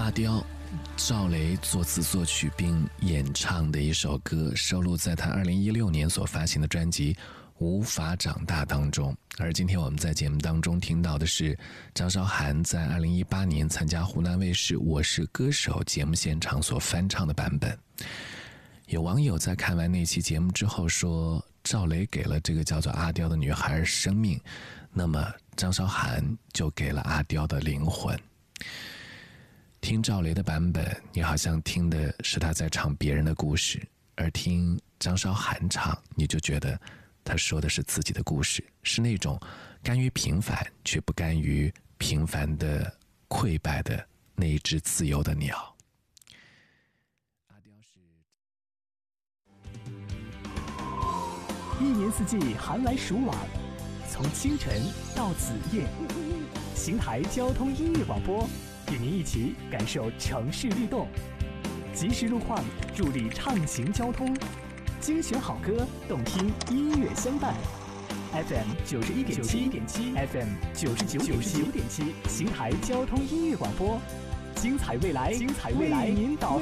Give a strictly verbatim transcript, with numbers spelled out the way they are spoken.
阿刁，赵雷作词作曲并演唱的一首歌，收录在他二零一六年所发行的专辑《无法长大》当中。而今天我们在节目当中听到的是张韶涵在二零一八年参加湖南卫视《我是歌手》节目现场所翻唱的版本。有网友在看完那期节目之后说，赵雷给了这个叫做阿刁的女孩生命，那么张韶涵就给了阿刁的灵魂。听赵雷的版本，你好像听的是他在唱别人的故事，而听张韶涵唱，你就觉得他说的是自己的故事，是那种甘于平凡却不甘于平凡的溃败的那一只自由的鸟。阿刁是一年四季寒来暑往，从清晨到子夜，邢台交通音乐广播与您一起感受城市律动，及时路况助力畅行交通，精选好歌，动听音乐相伴。F M 九十一点七，F M 九十九点七，邢台交通音乐广播，精彩未来，精彩未来，为您导航。